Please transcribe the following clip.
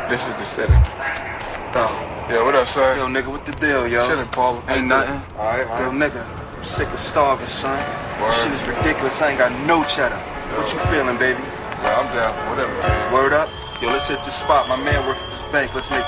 This is the city. Oh. Yeah, what up, son? Yo, nigga, what the deal, yo? Chillin', Paul. Ain't nothing. Alright. Yo, nigga, I'm sick of starving, son. Word. This shit is ridiculous. I ain't got no cheddar. What you feeling, baby? Yeah, I'm down for whatever, man. Word up? Yo, let's hit the spot. My man work at this bank. Let's make